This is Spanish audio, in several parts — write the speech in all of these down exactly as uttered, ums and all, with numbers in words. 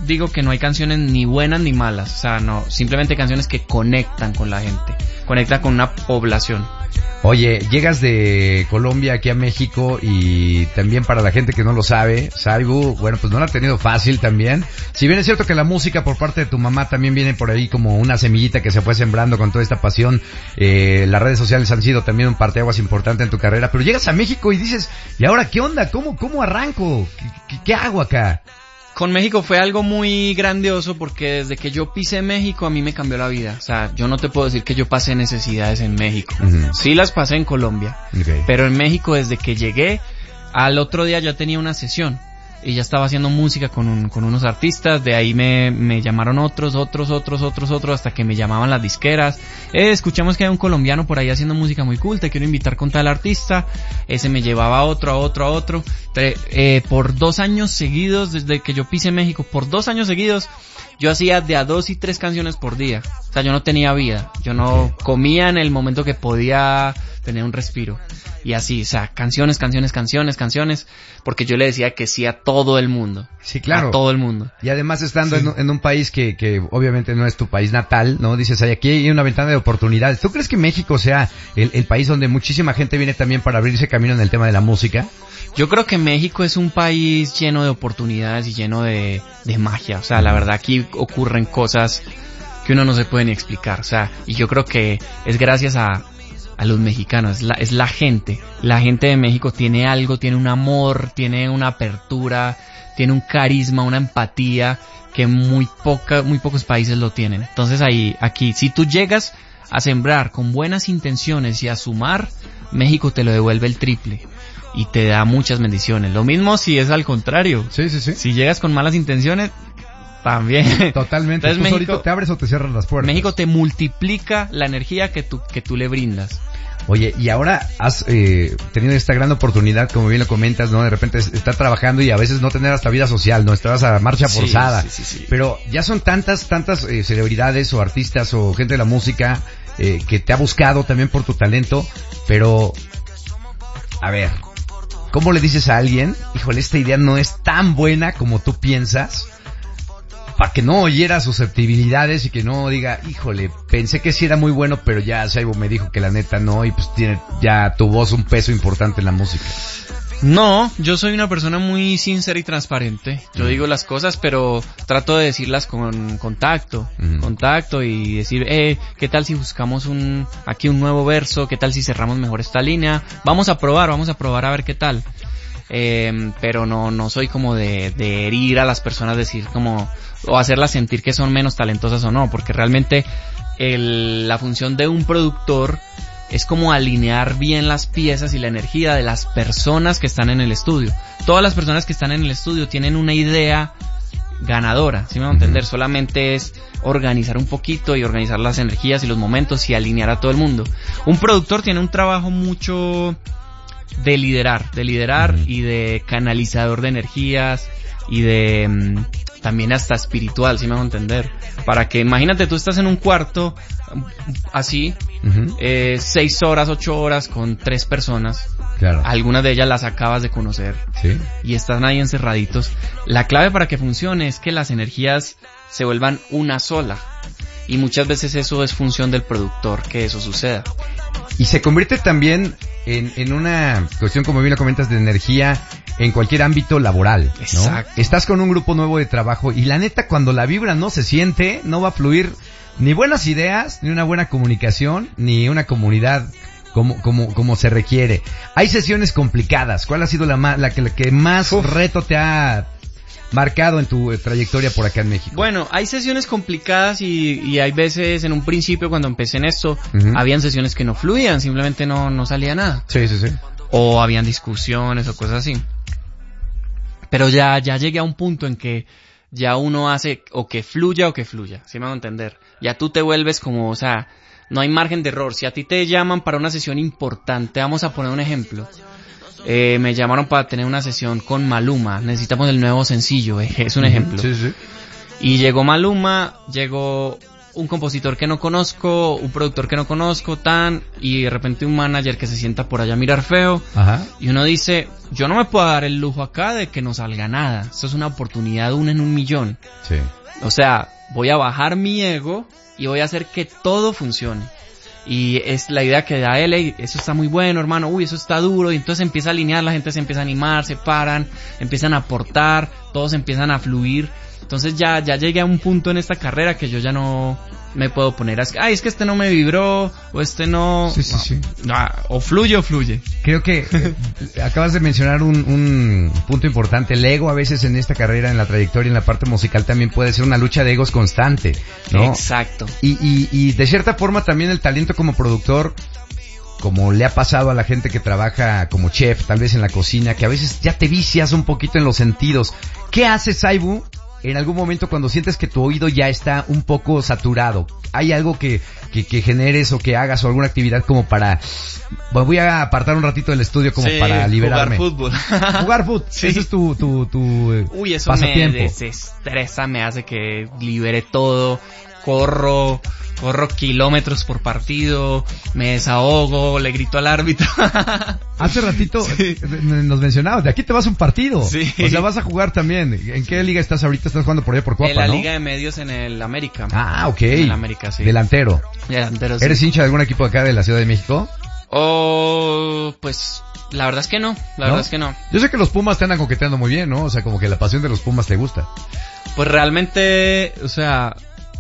digo que no hay canciones ni buenas ni malas, o sea, no, simplemente canciones que conectan con la gente, conectan con una población. Oye, llegas de Colombia aquí a México y también para la gente que no lo sabe, Saibu, bueno, pues no lo ha tenido fácil también. Si bien es cierto que la música por parte de tu mamá también viene por ahí como una semillita que se fue sembrando con toda esta pasión, eh, las redes sociales han sido también un parteaguas importante en tu carrera, pero llegas a México y dices, ¿y ahora qué onda? ¿Cómo, cómo arranco? ¿Qué, qué, qué hago acá? Con México fue algo muy grandioso porque desde que yo pisé México a mí me cambió la vida. O sea, yo no te puedo decir que yo pasé necesidades en México. Uh-huh. Sí las pasé en Colombia. Okay. Pero en México desde que llegué, al otro día ya tenía una sesión. Y ya estaba haciendo música con un, con unos artistas, de ahí me, me llamaron otros, otros, otros, otros, otros, hasta que me llamaban las disqueras. Eh, escuchamos que hay un colombiano por ahí haciendo música muy cool, te quiero invitar con tal artista. Ese me llevaba a otro, a otro, a otro. Tre- eh, por dos años seguidos, desde que yo pisé México, por dos años seguidos, yo hacía de a dos y tres canciones por día. O sea, yo no tenía vida, yo no comía en el momento que podía tener un respiro. Y así, o sea, canciones, canciones, canciones, canciones, porque yo le decía que sí a todo el mundo. Sí, claro. A todo el mundo. Y además estando sí. en, en un país que, que obviamente no es tu país natal, ¿no? Dices, ay, aquí hay una ventana de oportunidades. ¿Tú crees que México sea el, el país donde muchísima gente viene también para abrirse camino en el tema de la música? Yo creo que México es un país lleno de oportunidades y lleno de, de magia. O sea, la verdad aquí ocurren cosas que uno no se puede ni explicar. O sea, y yo creo que es gracias a... a los mexicanos, es la, es la gente, la gente de México tiene algo, tiene un amor, tiene una apertura, tiene un carisma, una empatía que muy poca, muy pocos países lo tienen. Entonces ahí, aquí, si tú llegas a sembrar con buenas intenciones y a sumar, México te lo devuelve el triple y te da muchas bendiciones. Lo mismo si es al contrario. Sí, sí, sí. Si llegas con malas intenciones, también. Totalmente. Entonces, ¿Tú México, solito te abres o te cierras las puertas? México te multiplica la energía que tú, que tú le brindas. Oye, y ahora has eh, tenido esta gran oportunidad, como bien lo comentas, ¿no? De repente estar trabajando y a veces no tener hasta vida social, ¿no? Estabas a marcha forzada. Sí, sí, sí, sí. Pero ya son tantas, tantas eh, celebridades o artistas o gente de la música eh, que te ha buscado también por tu talento, pero... A ver, ¿cómo le dices a alguien, híjole, esta idea no es tan buena como tú piensas? Para que no oyera susceptibilidades y que no diga, híjole, pensé que sí era muy bueno, pero ya Saibu me dijo que la neta no, y pues tiene ya tu voz un peso importante en la música. No, yo soy una persona muy sincera y transparente. Yo uh-huh. digo las cosas, pero trato de decirlas con contacto, uh-huh. contacto y decir, eh, ¿qué tal si buscamos un aquí un nuevo verso? ¿Qué tal si cerramos mejor esta línea? Vamos a probar, vamos a probar a ver qué tal. Eh, pero no, no soy como de, de herir a las personas, decir como, o hacerlas sentir que son menos talentosas o no, porque realmente el, la función de un productor es como alinear bien las piezas y la energía de las personas que están en el estudio. Todas las personas que están en el estudio tienen una idea ganadora, ¿sí me van a entender? Uh-huh. Solamente es organizar un poquito y organizar las energías y los momentos y alinear a todo el mundo. Un productor tiene un trabajo mucho de liderar, de liderar uh-huh. y de canalizador de energías y de um, también hasta espiritual, ¿sí me van a entender? Para que, imagínate, tú estás en un cuarto así, uh-huh. eh, seis horas, ocho horas con tres personas. Claro. Algunas de ellas las acabas de conocer. Sí. Y están ahí encerraditos. La clave para que funcione es que las energías se vuelvan una sola. Y muchas veces eso es función del productor, que eso suceda. Y se convierte también en, en una cuestión, como bien lo comentas, de energía en cualquier ámbito laboral, ¿no? Exacto. Estás con un grupo nuevo de trabajo y la neta, cuando la vibra no se siente, no va a fluir ni buenas ideas, ni una buena comunicación, ni una comunidad como como como se requiere. Hay sesiones complicadas. ¿Cuál ha sido la más, la que, la que más Uf. reto te ha marcado en tu trayectoria por acá en México? Bueno, hay sesiones complicadas y, y hay veces, en un principio cuando empecé en esto, uh-huh. habían sesiones que no fluían, simplemente no, no salía nada. Sí, sí, sí. O habían discusiones o cosas así. Pero ya, ya llegué a un punto en que ya uno hace o que fluya o que fluya, ¿sí me van a entender? Ya tú te vuelves como, o sea, no hay margen de error. Si a ti te llaman para una sesión importante, vamos a poner un ejemplo. Eh, me llamaron para tener una sesión con Maluma, necesitamos el nuevo sencillo, eh, es un ejemplo. Sí, sí. Y llegó Maluma, llegó un compositor que no conozco, un productor que no conozco, tan, y de repente un manager que se sienta por allá a mirar feo. Ajá. Y uno dice, yo no me puedo dar el lujo acá de que no salga nada. Esto es una oportunidad una en un millón. Sí. O sea, voy a bajar mi ego y voy a hacer que todo funcione. Y es la idea que da él, "Ey, eso está muy bueno, hermano, uy, eso está duro", y entonces empieza a alinear, la gente se empieza a animar, se paran, empiezan a aportar, todos empiezan a fluir. Entonces ya, ya llegué a un punto en esta carrera que yo ya no me puedo poner a, ay, es que este no me vibró, o este no, sí, sí, sí. Ah, o fluye o fluye. Creo que eh, acabas de mencionar un, un punto importante. El ego a veces en esta carrera, en la trayectoria, en la parte musical también puede ser una lucha de egos constante, ¿no? Exacto. Y, y, y de cierta forma también el talento como productor, como le ha pasado a la gente que trabaja como chef, tal vez en la cocina, que a veces ya te vicias un poquito en los sentidos. ¿Qué hace Saibu en algún momento cuando sientes que tu oído ya está un poco saturado? ¿Hay algo que, que, que generes o que hagas o alguna actividad como para, voy a apartar un ratito del estudio como sí, para liberarme? Jugar fútbol. Jugar fútbol. Sí. Ese es tu, tu, tu eh, Uy, eso pasatiempo. Me desestresa, me hace que libere todo. Corro, corro kilómetros por partido, me desahogo, le grito al árbitro. Hace ratito sí. nos mencionabas, de aquí te vas a un partido. Sí. O sea, vas a jugar también. ¿En qué liga estás ahorita? Estás jugando por allá por Coapa, ¿no? En la Liga de Medios en el América. Ah, ok. En el América, sí. Delantero. Delantero, sí. ¿Eres hincha de algún equipo de acá de la Ciudad de México? Oh, pues, la verdad es que no. La ¿No? verdad es que no. Yo sé que los Pumas te andan coqueteando muy bien, ¿no? O sea, como que la pasión de los Pumas te gusta. Pues realmente, o sea,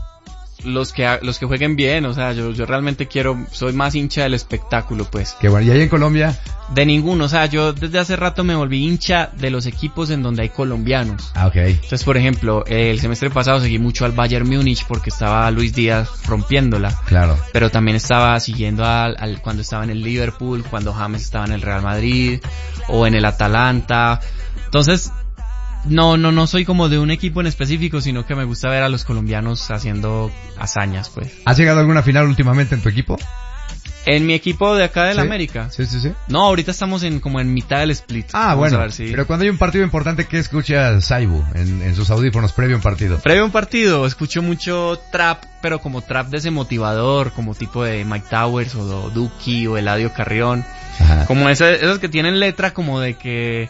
los que los que jueguen bien, o sea, yo yo realmente quiero, soy más hincha del espectáculo, pues. Qué bueno. ¿Y ahí en Colombia? De ninguno, o sea, yo desde hace rato me volví hincha de los equipos en donde hay colombianos. Ah, okay. Entonces, por ejemplo, el semestre pasado seguí mucho al Bayern Múnich porque estaba Luis Díaz rompiéndola. Claro. Pero también estaba siguiendo al, al cuando estaba en el Liverpool, cuando James estaba en el Real Madrid o en el Atalanta. Entonces, No, no, no soy como de un equipo en específico, sino que me gusta ver a los colombianos haciendo hazañas, pues. ¿Has llegado a alguna final últimamente en tu equipo? En mi equipo de acá del ¿Sí? América. Sí, sí, sí. No, ahorita estamos en como en mitad del split. Ah, Vamos bueno. A ver, sí. Pero cuando hay un partido importante, ¿qué escucha Saibu en, en sus audífonos previo a un partido? Previo a un partido, escucho mucho trap, pero como trap de ese motivador, como tipo de Mike Towers o Duki o Eladio Carrión. Ajá. Como ese, esos que tienen letra como de que...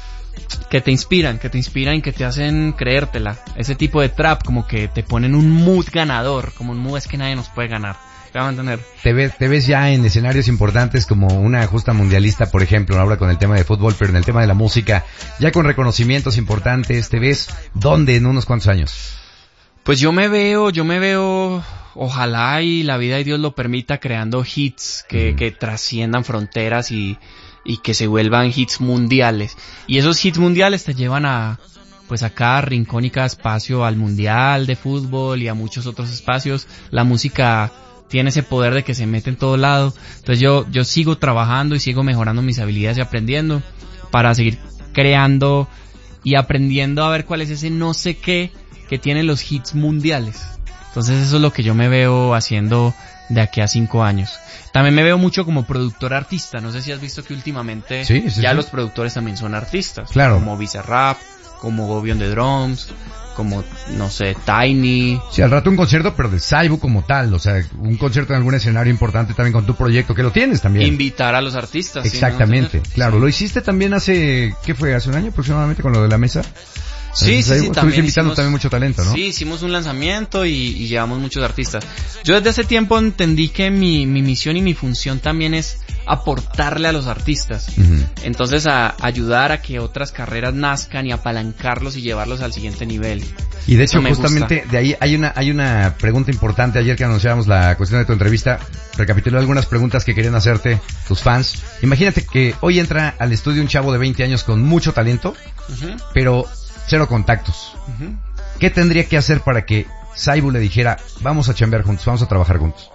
que te inspiran, que te inspiran y que te hacen creértela. Ese tipo de trap como que te ponen un mood ganador, como un mood es que nadie nos puede ganar. ¿Te van a entender? Te ves, te ves ya en escenarios importantes como una justa mundialista, por ejemplo, ahora con el tema de fútbol, pero en el tema de la música, ya con reconocimientos importantes, ¿te ves dónde en unos cuantos años? Pues yo me veo, yo me veo, ojalá y la vida y Dios lo permita, creando hits que, mm. que trasciendan fronteras y y que se vuelvan hits mundiales. Y esos hits mundiales te llevan a, pues a cada rincón y cada espacio, al mundial de fútbol y a muchos otros espacios. La música tiene ese poder de que se mete en todo lado. Entonces yo, yo sigo trabajando y sigo mejorando mis habilidades y aprendiendo para seguir creando y aprendiendo a ver cuál es ese no sé qué que tienen los hits mundiales. Entonces eso es lo que yo me veo haciendo de aquí a cinco años. También me veo mucho como productor artista. No sé si has visto que últimamente sí, sí, ya sí. los productores también son artistas. Claro. Como Bizarrap, como Gobi on the Drums, como, no sé, Tiny. Sí, al rato un concierto, pero de Saibu como tal. O sea, un concierto en algún escenario importante también con tu proyecto, que lo tienes también. Invitar a los artistas. Exactamente, ¿sí, no? claro. Sí. Lo hiciste también hace, ¿qué fue? ¿Hace un año aproximadamente con lo de la mesa? Sí, sí, sí, también invitando también mucho talento, ¿no? Sí, hicimos un lanzamiento y, y llevamos muchos artistas. Yo desde ese tiempo entendí que mi, mi misión y mi función también es aportarle a los artistas. Uh-huh. Entonces a ayudar a que otras carreras nazcan y apalancarlos y llevarlos al siguiente nivel. Y de hecho justamente gusta. De ahí hay una hay una pregunta importante. Ayer que anunciábamos la cuestión de tu entrevista, recapitulé algunas preguntas que querían hacerte tus fans. Imagínate que hoy entra al estudio un chavo de veinte años con mucho talento, uh-huh. pero cero contactos. Uh-huh. ¿Qué tendría que hacer para que Saibu le dijera, vamos a chambear juntos, vamos a trabajar juntos?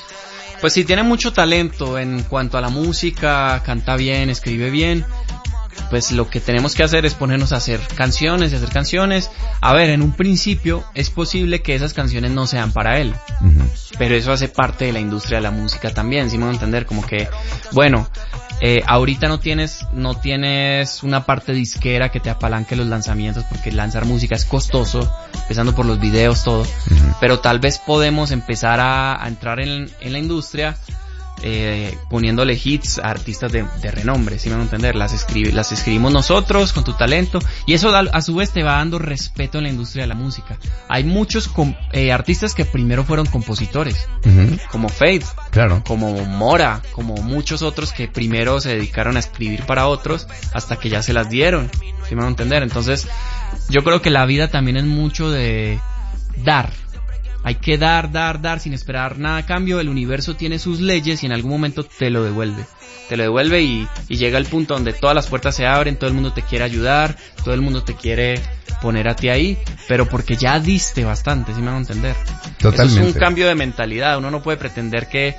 Pues si tiene mucho talento en cuanto a la música, canta bien, escribe bien, pues lo que tenemos que hacer es ponernos a hacer canciones y hacer canciones. A ver, en un principio es posible que esas canciones no sean para él, uh-huh. pero eso hace parte de la industria de la música también, ¿sí me van a entender? Como que, bueno, eh, ahorita no tienes, no tienes una parte disquera que te apalanque los lanzamientos, porque lanzar música es costoso, empezando por los videos, todo, uh-huh. pero tal vez podemos empezar a, a entrar en, en la industria Eh, poniéndole hits a artistas de, de renombre, ¿sí me van a entender? Las, escribe, las escribimos nosotros con tu talento, y eso a, a su vez te va dando respeto en la industria de la música. Hay muchos com, eh, artistas que primero fueron compositores, uh-huh. como Faith, claro. como Mora, como muchos otros que primero se dedicaron a escribir para otros hasta que ya se las dieron, ¿sí me van a entender? Entonces yo creo que la vida también es mucho de dar. Hay que dar, dar, dar sin esperar nada a cambio. El universo tiene sus leyes y en algún momento te lo devuelve. Te lo devuelve y, y llega el punto donde todas las puertas se abren, todo el mundo te quiere ayudar, todo el mundo te quiere poner a ti ahí, pero porque ya diste bastante, ¿sí me van a entender? Totalmente. Eso es un cambio de mentalidad. Uno no puede pretender que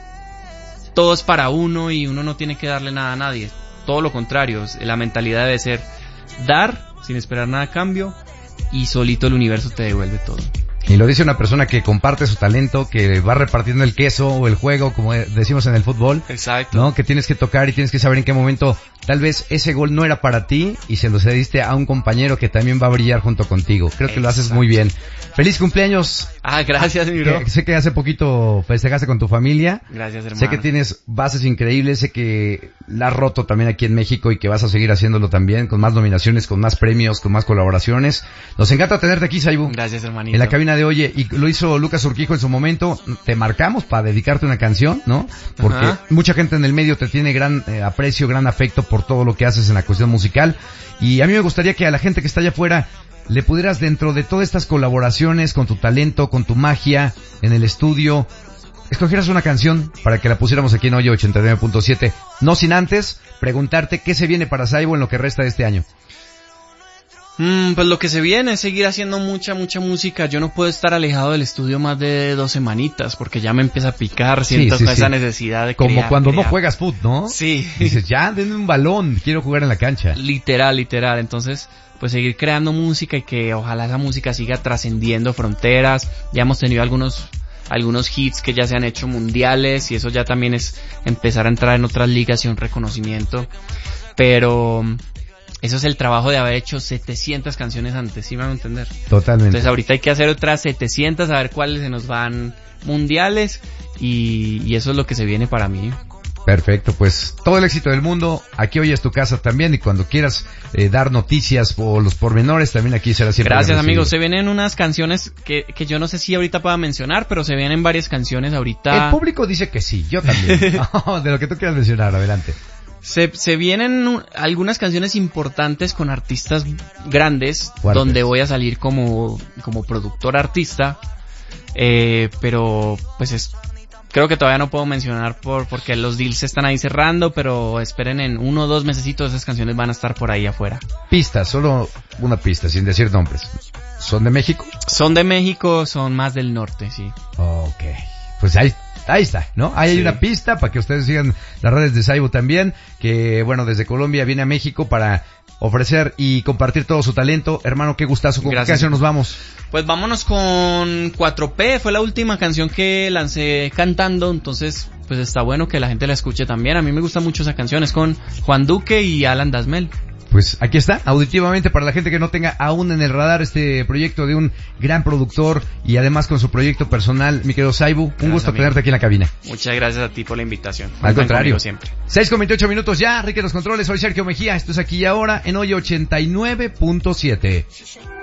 todo es para uno y uno no tiene que darle nada a nadie. Todo lo contrario, la mentalidad debe ser dar sin esperar nada a cambio y solito el universo te devuelve todo. Y lo dice una persona que comparte su talento, que va repartiendo el queso o el juego, como decimos en el fútbol. Exacto. ¿No? Que tienes que tocar y tienes que saber en qué momento tal vez ese gol no era para ti y se lo cediste a un compañero que también va a brillar junto contigo. Creo que Exacto. Lo haces muy bien. ¡Feliz cumpleaños! Ah, gracias, mi bro. Que, sé que hace poquito festejaste con tu familia. Gracias, hermano. Sé que tienes bases increíbles, sé que la has roto también aquí en México y que vas a seguir haciéndolo también, con más nominaciones, con más premios, con más colaboraciones. Nos encanta tenerte aquí, Saibu. Gracias, hermanito. En la cabina de Oye, y lo hizo Lucas Urquijo en su momento, te marcamos para dedicarte una canción, ¿no? Porque Ajá. mucha gente en el medio te tiene gran eh, aprecio, gran afecto por todo lo que haces en la cuestión musical. Y a mí me gustaría que a la gente que está allá afuera le pudieras, dentro de todas estas colaboraciones, con tu talento, con tu magia en el estudio, escogieras una canción para que la pusiéramos aquí en Oye ochenta y nueve punto siete. No sin antes preguntarte qué se viene para Saibu en lo que resta de este año. Mm, pues lo que se viene es seguir haciendo mucha, mucha música. Yo no puedo estar alejado del estudio más de dos semanitas porque ya me empieza a picar, siento sí, sí, esa sí. necesidad de Como crear, cuando crear. no juegas fútbol, ¿no? Sí. Dices, ya, denme un balón, quiero jugar en la cancha. Literal, literal. Entonces, pues seguir creando música y que ojalá esa música siga trascendiendo fronteras. Ya hemos tenido algunos... algunos hits que ya se han hecho mundiales y eso ya también es empezar a entrar en otras ligas y un reconocimiento, pero eso es el trabajo de haber hecho setecientas canciones antes, ¿sí me van a entender? Totalmente. Entonces ahorita hay que hacer otras setecientas, a ver cuáles se nos van mundiales y, y eso es lo que se viene para mí. Perfecto, pues todo el éxito del mundo, aquí hoy es tu casa también y cuando quieras eh, dar noticias o los pormenores también aquí será siempre. Gracias amigos, se vienen unas canciones que, que yo no sé si ahorita pueda mencionar, pero se vienen varias canciones ahorita. El público dice que sí, yo también. Oh, de lo que tú quieras mencionar, adelante. Se, se vienen algunas canciones importantes con artistas grandes, Fuertes. Donde voy a salir como, como productor artista, eh, pero pues es... Creo que todavía no puedo mencionar por porque los deals se están ahí cerrando, pero esperen en uno o dos mesecitos esas canciones van a estar por ahí afuera. Pista, solo una pista, sin decir nombres. ¿Son de México? Son de México, son más del norte, sí. Ok, pues ahí, ahí está, ¿no? Ahí sí. Hay una pista para que ustedes sigan las redes de Saibu también, que bueno, desde Colombia viene a México para ofrecer y compartir todo su talento. Hermano, qué gustazo. ¿Con qué canción nos vamos? Pues vámonos con cuatro P, fue la última canción que lancé cantando, entonces pues está bueno que la gente la escuche también. A mí me gusta mucho esa canción, es con Juan Duque y Alan Dasmel. Pues aquí está, auditivamente para la gente que no tenga aún en el radar este proyecto de un gran productor y además con su proyecto personal, mi querido Saibu, un gracias, gusto amigo. Tenerte aquí en la cabina. Muchas gracias a ti por la invitación. Al contrario, siempre. seis con veintiocho minutos ya, Ricky los controles, soy Sergio Mejía, esto es Aquí y Ahora en Oye ochenta y nueve punto siete.